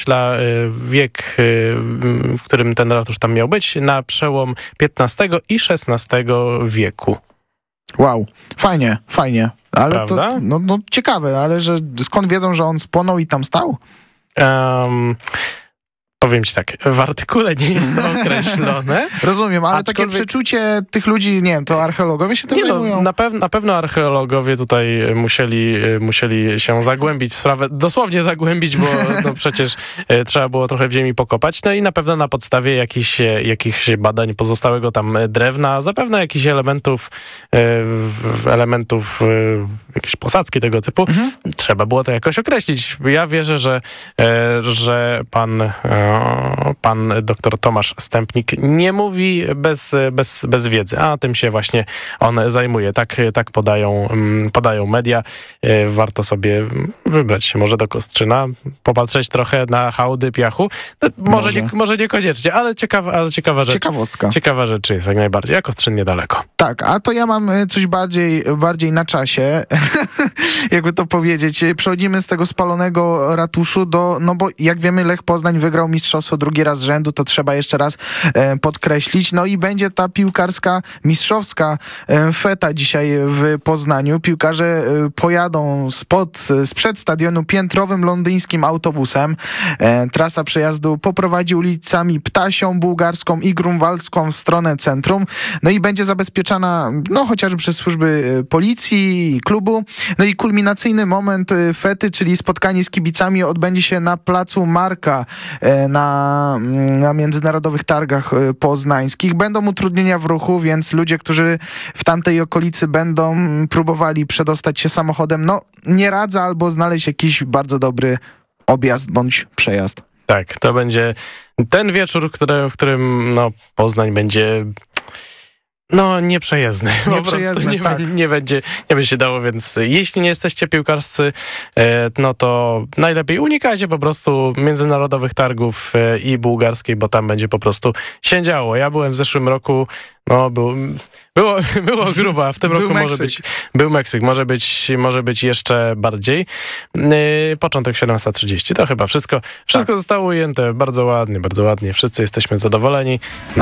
wiek, w którym ten ratusz tam miał być, na przełom XV i XVI wieku. Wow, fajnie. Ale prawda? to no ciekawe, ale że skąd wiedzą, że on spłonął i tam stał? Powiem ci tak, w artykule nie jest to określone. Rozumiem, ale takie przeczucie tych ludzi, nie wiem, to archeologowie się tym zajmują? Na pewno archeologowie tutaj musieli się zagłębić w sprawę, dosłownie zagłębić, bo no przecież trzeba było trochę w ziemi pokopać, no i na pewno na podstawie jakichś badań pozostałego tam drewna, zapewne jakichś elementów jakieś posadzki tego typu, trzeba było to jakoś określić. Ja wierzę, że pan doktor Tomasz Stępnik nie mówi bez wiedzy, a tym się właśnie on zajmuje. Tak podają media. Warto sobie wybrać się może do Kostrzyna, popatrzeć trochę na hałdy piachu. Może niekoniecznie, ale ciekawa rzecz. Ciekawostka. Ciekawa rzecz jest jak najbardziej, a Kostrzyn niedaleko. Tak, a to ja mam coś bardziej na czasie, jakby to powiedzieć. Przechodzimy z tego spalonego ratuszu no bo jak wiemy, Lech Poznań wygrał mistrzostwo drugi raz z rzędu, to trzeba jeszcze raz podkreślić. No i będzie ta piłkarska, mistrzowska feta dzisiaj w Poznaniu. Piłkarze pojadą sprzed stadionu piętrowym londyńskim autobusem. Trasa przejazdu poprowadzi ulicami Ptasią, Bułgarską i Grunwaldzką w stronę centrum. No i będzie zabezpieczana, chociażby przez służby policji i klubu. No i kulminacyjny moment fety, czyli spotkanie z kibicami, odbędzie się na placu Marka na międzynarodowych targach poznańskich. Będą utrudnienia w ruchu, więc ludzie, którzy w tamtej okolicy będą próbowali przedostać się samochodem, nie radzę albo znaleźć jakiś bardzo dobry objazd bądź przejazd. Tak, to będzie ten wieczór, w którym Poznań będzie nieprzejezdny. Nie będzie się dało, więc jeśli nie jesteście piłkarscy, to najlepiej unikajcie po prostu międzynarodowych targów i bułgarskiej, bo tam będzie po prostu się działo. Ja byłem w zeszłym roku, było grubo, a w tym roku był Meksyk, może być jeszcze bardziej. Początek 7:30, to chyba wszystko. Wszystko zostało ujęte bardzo ładnie, wszyscy jesteśmy zadowoleni.